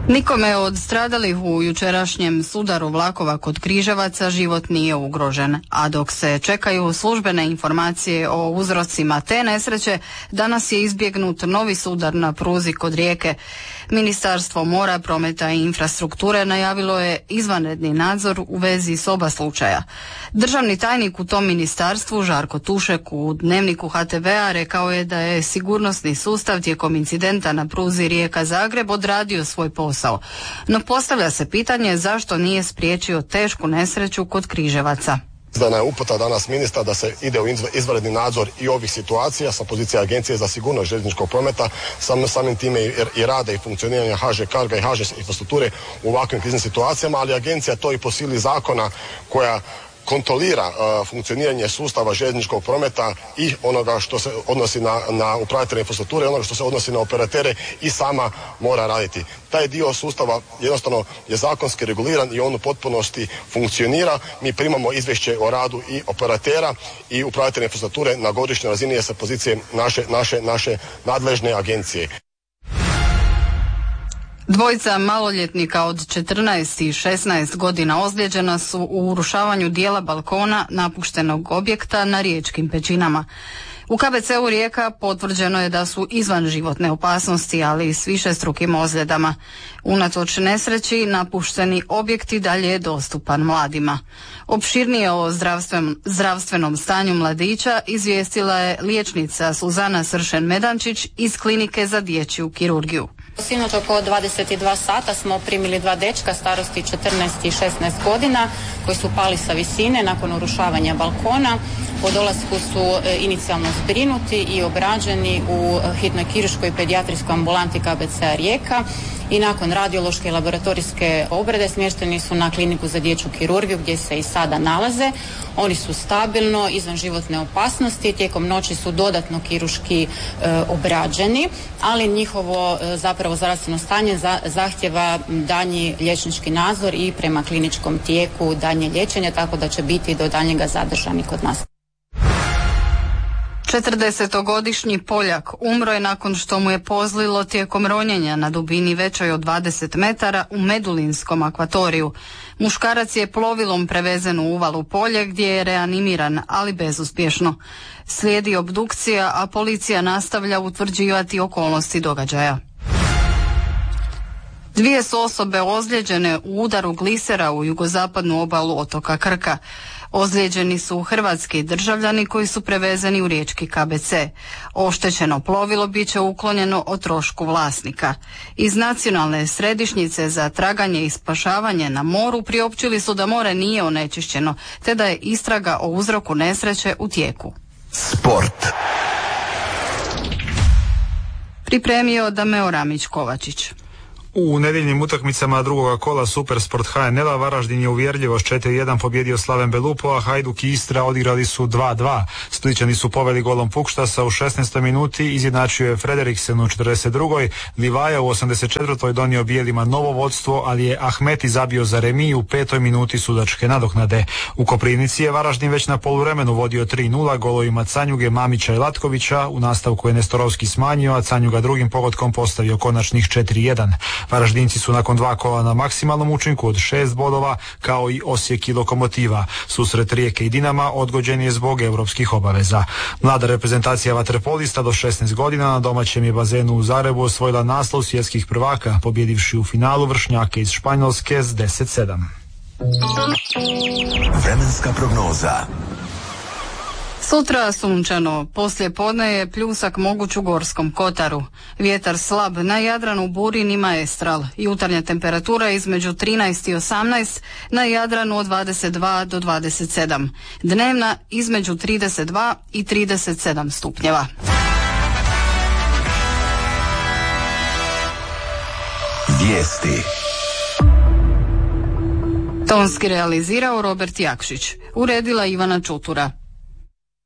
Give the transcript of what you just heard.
Nikome od stradalih u jučerašnjem sudaru vlakova kod Križevaca život nije ugrožen, a dok se čekaju službene informacije o uzrocima te nesreće, danas je izbjegnut novi sudar na pruzi kod Rijeke. Ministarstvo mora, prometa i infrastrukture najavilo je izvanredni nadzor u vezi s oba slučaja. Državni tajnik u tom ministarstvu, Žarko Tušek, u Dnevniku HTV-a rekao je da je sigurnosni sustav tijekom incidenta na pruzi Rijeka-Zagreb odradio svoj posao. No postavlja se pitanje zašto nije spriječio tešku nesreću kod Križevaca. Izdana je uputa danas ministra da se ide u izvanredni nadzor i ovih situacija sa pozicije Agencije za sigurnost željezničkog prometa, samim time i rada i funkcioniranja HŽ Carga i HŽ infrastrukture u ovakvim kriznim situacijama, ali agencija to i po sili zakona koja kontrolira funkcioniranje sustava željezničkog prometa i onoga što se odnosi na upravitelje infrastrukture, onoga što se odnosi na operatere i sama mora raditi. Taj dio sustava jednostavno je zakonski reguliran i on u potpunosti funkcionira. Mi primamo izvješće o radu i operatera i upravitelja infrastrukture na godišnjoj razini sa pozicije naše nadležne agencije. Dvojica maloljetnika od 14 i 16 godina ozlijeđena su u urušavanju dijela balkona napuštenog objekta na Riječkim Pećinama. U KBC-u Rijeka potvrđeno je da su izvan životne opasnosti, ali i s višestrukim ozljedama. Unatoč nesreći, napušteni objekt i dalje je dostupan mladima. Opširnije o zdravstvenom stanju mladića izvijestila je liječnica Suzana Sršen-Medančić iz Klinike za dječju kirurgiju. Sinoć oko 22 sata smo primili dva dečka starosti 14 i 16 godina koji su pali sa visine nakon urušavanja balkona. Po dolasku su inicijalno zbrinuti i obrađeni u hitnoj kirurškoj pedijatrijskoj ambulanti KBC-a Rijeka i nakon radiološke i laboratorijske obrade smješteni su na Kliniku za dječju kirurgiju gdje se i sada nalaze. Oni su stabilno, izvan životne opasnosti, tijekom noći su dodatno kirurški obrađeni, ali njihovo zapravo zdravstveno stanje zahtjeva daljnji liječnički nadzor i prema kliničkom tijeku daljnje liječenje, tako da će biti do daljnjega zadržani kod nas. 40-godišnji Poljak umro je nakon što mu je pozlilo tijekom ronjenja na dubini većoj od 20 metara u Medulinskom akvatoriju. Muškarac je plovilom prevezen u Uvalu Polje gdje je reanimiran, ali bezuspješno. Slijedi obdukcija, a policija nastavlja utvrđivati okolnosti događaja. Dvije su osobe ozlijeđene u udaru glisera u jugozapadnu obalu otoka Krka. Ozlijeđeni su hrvatski državljani koji su prevezeni u riječki KBC. Oštećeno plovilo bit će uklonjeno o trošku vlasnika. Iz Nacionalne središnjice za traganje i spašavanje na moru priopćili su da more nije onečišćeno, te da je istraga o uzroku nesreće u tijeku. Sport. Pripremio Dameo Ramić-Kovačić. U nedjeljnim utakmicama drugoga kola Supersport HNL-a Varaždin je uvjerljivo s 4-1 pobjedio Slaven Belupo, a Hajduk i Istra odigrali su 2-2. Splićani su poveli golom Pukštasa u 16. minuti, izjednačio je Frederiksen u 42. Livaja u 84. donio bijelima novo vodstvo, ali je Ahmeti zabio za remi u 5. minuti sudačke nadoknade. U Koprivnici je Varaždin već na poluvremenu vodio 3-0 golovima Canjuge, Mamića i Latkovića. U nastavku je Nestorovski smanjio, a Canjuga drugim pogodkom postavio konačnih 4-1. Varaždinci su nakon 2 kola na maksimalnom učinku od 6 bodova, kao i Osijek i Lokomotiva. Susret Rijeke i Dinama odgođen je zbog europskih obaveza. Mlada reprezentacija vaterpolista do 16 godina na domaćem je bazenu u Zagrebu osvojila naslov svjetskih prvaka, pobjedivši u finalu vršnjake iz Španjolske s 10-7. Vremenska prognoza. Sutra sunčano, poslije podne je pljusak moguć u Gorskom Kotaru. Vjetar slab, na Jadranu burin i maestral. Jutarnja temperatura između 13 i 18, na Jadranu od 22 do 27. Dnevna između 32 i 37 stupnjeva. Vijesti. Tonski realizirao Robert Jakšić. Uredila Ivana Čutura.